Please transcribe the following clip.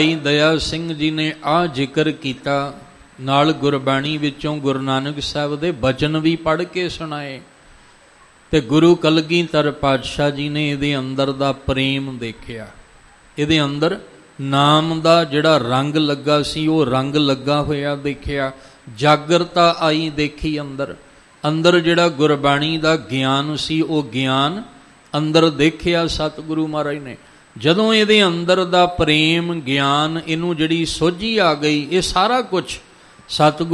ਦਇਆ ਸਿੰਘ ਜੀ ਨੇ ਆਹ ਜ਼ਿਕਰ ਕੀਤਾ, ਨਾਲ ਗੁਰਬਾਣੀ ਵਿੱਚੋਂ ਗੁਰੂ ਨਾਨਕ ਸਾਹਿਬ ਦੇ ਬਚਨ ਵੀ ਪੜ੍ਹ ਕੇ ਸੁਣਾਏ। ਤੇ ਗੁਰੂ ਕਲਗੀਧਰ ਪਾਤਸ਼ਾਹ ਜੀ ਨੇ ਇਹਦੇ ਅੰਦਰ ਦਾ ਪ੍ਰੇਮ ਦੇਖਿਆ, ਇਹਦੇ ਅੰਦਰ ਨਾਮ ਦਾ ਜਿਹੜਾ ਰੰਗ ਲੱਗਾ ਸੀ ਉਹ ਰੰਗ ਲੱਗਾ ਹੋਇਆ ਦੇਖਿਆ, ਜਾਗਰਤਾ ਆਈ ਦੇਖੀ ਅੰਦਰ, ਅੰਦਰ ਜਿਹੜਾ ਗੁਰਬਾਣੀ ਦਾ ਗਿਆਨ ਸੀ ਉਹ ਗਿਆਨ ਅੰਦਰ ਦੇਖਿਆ ਸਤਿਗੁਰੂ ਮਹਾਰਾਜ ਨੇ। ਜਦੋਂ ਇਹਦੇ ਅੰਦਰ ਦਾ ਪ੍ਰੇਮ ਗਿਆਨ, ਇਹਨੂੰ ਜਿਹੜੀ ਸੋਝੀ ਆ ਗਈ, ਇਹ ਸਾਰਾ ਕੁਛ ਸਤਿਗੁਰੂ